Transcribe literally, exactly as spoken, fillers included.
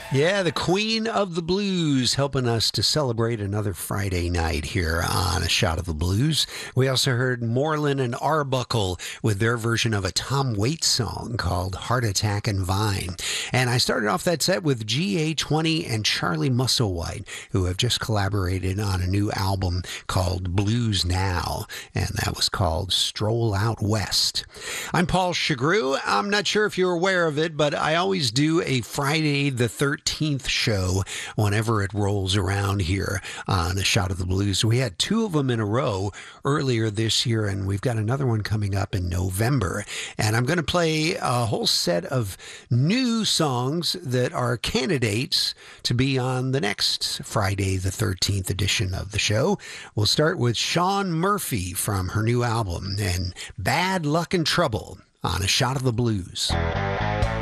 Yeah, the Queen of the Blues helping us to celebrate another Friday night here on A Shot of the Blues. We also heard Moreland and Arbuckle with their version of a Tom Waits song called Heart Attack and Vine. And I started off that set with G A twenty and Charlie Musselwhite, who have just collaborated on a new album called Blues Now, and that was called Stroll Out West. I'm Paul Chagru. I'm not sure if you're aware of it, but I always do a Friday the thirteenth show whenever it rolls around here on A Shot of the Blues. We had two of them in a row earlier this year, and we've got another one coming up in November. And I'm going to play a whole set of new songs that are candidates to be on the next Friday the thirteenth edition of the show. We'll start with Shawn Murphy from her new album and Bad Luck and Trouble on A Shot of the Blues.